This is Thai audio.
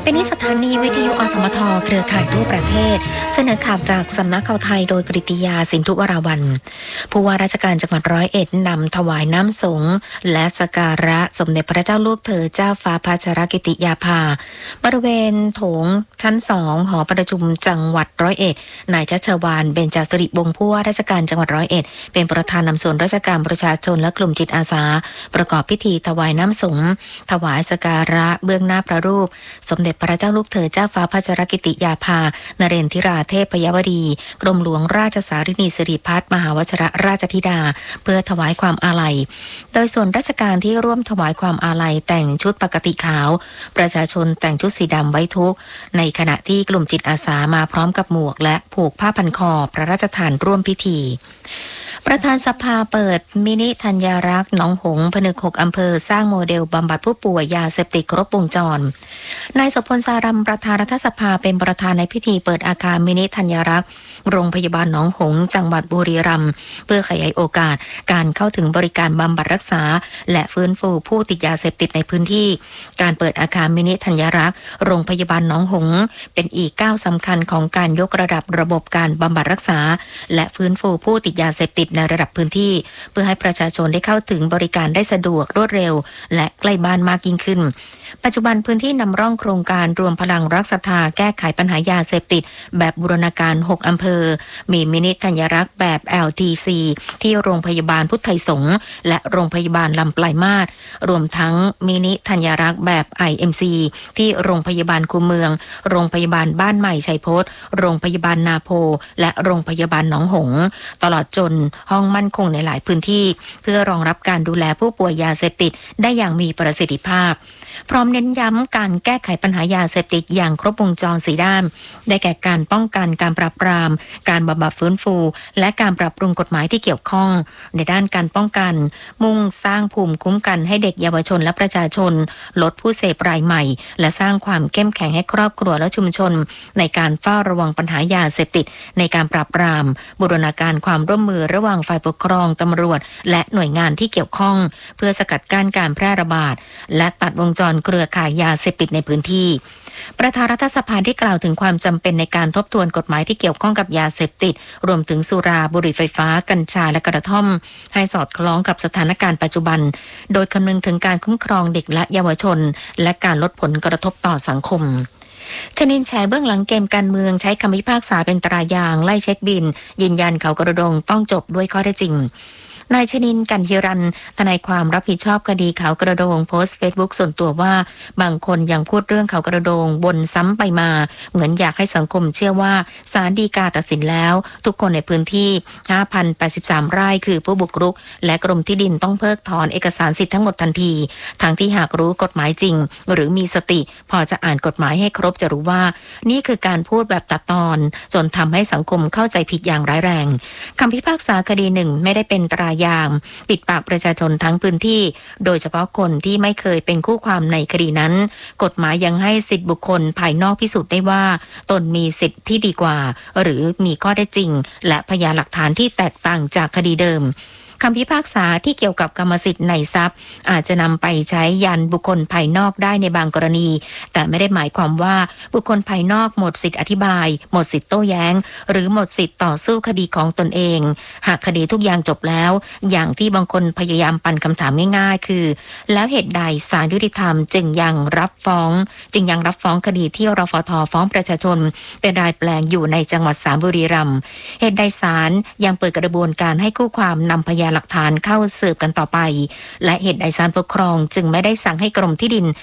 ไปนี้สถานีวิทยุอสมทเครือข่ายทั่วประเทศเสนอข่าวจากสำนักข่าวไทยโดยกฤติยาสินธุวราวัลย์ผู้ว่าราชการจังหวัด101นำถวายน้ำสงฆ์และสักการะสมเด็จพระเจ้าลูกเธอเจ้าฟ้าพัชรกิติยาภาบริเวณโถงชั้น2หอประชุมจังหวัด101นายชัชวาลเบญจสิริวงศ์ผู้ว่าราชการจังหวัด101เป็นประธานนำส่วนราชการประชาชนและกลุ่มจิตอาสาประกอบพิธีถวายน้ำสงฆ์ถวายสักการะเบื้องหน้าพระรูปสมเด็จพระเจ้าลูกเธอเจ้าฟ้าพัชรกิติยาภานเรนทิราเทพยวดีกรมหลวงราชสารินีสิริพัฒน์มหาวชิรราชธิดาเพื่อถวายความอาลัยโดยส่วนราชการที่ร่วมถวายความอาลัยแต่งชุดปกติขาวประชาชนแต่งชุดสีดำไว้ทุกข์ในขณะที่กลุ่มจิตอาสามาพร้อมกับหมวกและผูกผ้าพันคอพระราชทานร่วมพิธีประธานสภาเปิดมินิธัญรักษ์หนองหงส์ผนึก6อำเภอสร้างโมเดลบำบัดผู้ป่วยยาเสพติดครบวงจรนายโสพลสารัมประธานรัฐสภาเป็นประธานในพิธีเปิดอาคารมินิธัญรักษ์โรงพยาบาลหนองหงส์จังหวัดบุรีรัมย์เพื่อขยายโอกาสการเข้าถึงบริการบำบัดรักษาและฟื้นฟูผู้ติดยาเสพติดในพื้นที่การเปิดอาคารมินิธัญรักษ์โรงพยาบาลหนองหงส์เป็นอีกก้าวสำคัญของการยกระดับระบบการบำบัดรักษาและฟื้นฟูผู้ติดยาเสพติดในระดับพื้นที่เพื่อให้ประชาชนได้เข้าถึงบริการได้สะดวกรวดเร็วและใกล้บ้านมากยิ่งขึ้นปัจจุบันพื้นที่นำร่องโครงการรวมพลังรักศรัทธาแก้ไขปัญหายาเสพติดแบบบูรณาการ6อำเภอมีมินิธัญรักษ์แบบ LTC ที่โรงพยาบาลพุทธไทยสงฆ์และโรงพยาบาลลำปลายมาศรวมทั้งมินิธัญรักษ์แบบ IMC ที่โรงพยาบาลคูเมืองโรงพยาบาลบ้านใหม่ชัยพจน์โรงพยาบาลนาโพและโรงพยาบาลหนองหงส์ตลอดจนห้องมั่นคงในหลายพื้นที่เพื่อรองรับการดูแลผู้ป่วยยาเสพติดได้อย่างมีประสิทธิภาพพร้อมเน้นย้ำการแก้ไขปัญหายาเสพติดอย่างครบวงจร4ด้านได้แก่การป้องกันการปราบปรามการบำบัดฟื้นฟูและการปรับปรุงกฎหมายที่เกี่ยวข้องในด้านการป้องกันมุ่งสร้างภูมิคุ้มกันให้เด็กเยาวชนและประชาชนลดผู้เสพรายใหม่และสร้างความเข้มแข็งให้ครอบครัวและชุมชนในการเฝ้าระวังปัญหายาเสพติดในการปราบปรามบูรณาการความร่วมมือระหว่างฝ่ายปกครองตำรวจและหน่วยงานที่เกี่ยวข้องเพื่อสกัดกั้นการแพร่ระบาดและตัดวงจรเครือข่ายยาเสพติดในพื้นที่ประธานรัฐสภาได้กล่าวถึงความจำเป็นในการทบทวนกฎหมายที่เกี่ยวข้องกับยาเสพติดรวมถึงสุราบุหรี่ไฟฟ้ากัญชาและกระท่อมให้สอดคล้องกับสถานการณ์ปัจจุบันโดยคำนึงถึงการคุ้มครองเด็กและเยาวชนและการลดผลกระทบต่อสังคมชนินแฉเบื้องหลังเกมการเมืองใช้คำพิพากษาเป็นตรายางไล่เช็คบินยืนยันเขากระโดงต้องจบด้วยข้อเท็จจริงนายชนินกันฮิรันทนายความรับผิดชอบคดีเขากระโดงโพสต์เฟซบุ๊กส่วนตัวว่าบางคนยังพูดเรื่องเขากระโดงบนซ้ำไปมาเหมือนอยากให้สังคมเชื่อว่าศาลฎีกาตัดสินแล้วทุกคนในพื้นที่ 5,083 ไร่คือผู้บุกรุกและกรมที่ดินต้องเพิกถอนเอกสารสิทธิ์ทั้งหมดทันทีทั้งที่หากรู้กฎหมายจริงหรือมีสติพอจะอ่านกฎหมายให้ครบจะรู้ว่านี่คือการพูดแบบตัดตอนจนทำให้สังคมเข้าใจผิดอย่างร้ายแรงคำพิพากษาคดีหนึ่งไม่ได้เป็นตรายางปิดปากประชาชนทั้งพื้นที่โดยเฉพาะคนที่ไม่เคยเป็นคู่ความในคดีนั้นกฎหมายยังให้สิทธิบุคคลภายนอกพิสูจน์ได้ว่าตนมีสิทธิที่ดีกว่าหรือมีข้อเท็จจริงและพยานหลักฐานที่แตกต่างจากคดีเดิมคำพิพากษาที่เกี่ยวกับกรรมสิทธิ์ในทรัพย์อาจจะนำไปใช้ยันบุคคลภายนอกได้ในบางกรณีแต่ไม่ได้หมายความว่าบุคคลภายนอกหมดสิทธิอธิบายหมดสิทธิโต้แย้งหรือหมดสิทธิต่อสู้คดีของตนเองหากคดีทุกอย่างจบแล้วอย่างที่บางคนพยายามปั่นคำถามง่ายๆคือแล้วเหตุใดศาลยุติธรรมจึงยังรับฟ้องคดีที่รฟท.ฟ้องประชาชนเป็นรายแปลงอยู่ในจังหวัดบุรีรัมย์เหตุใดศาลยังเปิดกระบวนการให้คู่ความนำพยานหลักฐานเข้าสืบกันต่อไปและเหตุใดศาลปกครองจึงไม่ได้สั่งให้กรมที่ดิน